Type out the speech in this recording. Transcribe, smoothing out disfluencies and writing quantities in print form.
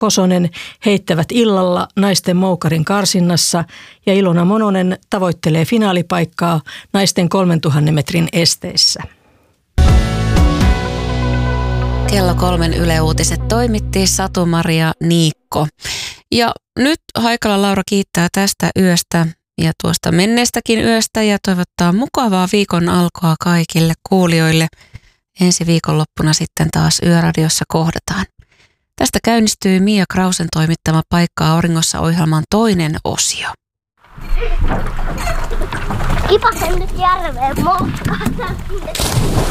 Kosonen heittävät illalla naisten moukarin karsinnassa ja Ilona Mononen tavoittelee finaalipaikkaa naisten 3000 metrin esteissä. Kello 3 Yle Uutiset toimitti Satu-Maria Niikko. Ja nyt Haikala Laura kiittää tästä yöstä ja tuosta menneestäkin yöstä ja toivottaa mukavaa viikon alkoa kaikille kuulijoille. Ensi viikonloppuna sitten taas Yöradiossa kohdataan. Tästä käynnistyy Mia Krausen toimittama Paikka auringossa -ohjelman toinen osio. Kipasen nyt järveen motkata.